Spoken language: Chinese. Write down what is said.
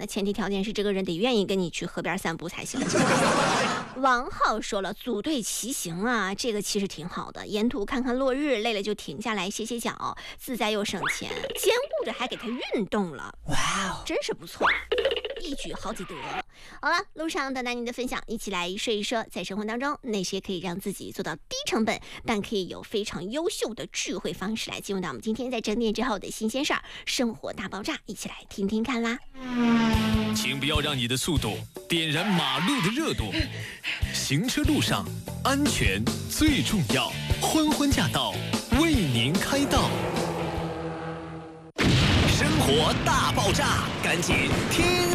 那前提条件是这个人得愿意跟你去河边散步才行。王浩说了，组队骑行啊，这个其实挺好的，沿途看看落日，累了就停下来歇歇脚，自在又省钱，兼顾着还给他运动了。哇，真是不错，一举好几得。好了，路上等待您的分享，一起来说一说在生活当中那些可以让自己做到低成本但可以有非常优秀的智慧方式，来进入到我们今天在整点之后的新鲜事儿生活大爆炸，一起来听听看啦。 请不要让你的速度点燃马路的热度，行车路上安全最重要，欢欢驾到为您开道。生活大爆炸，赶紧听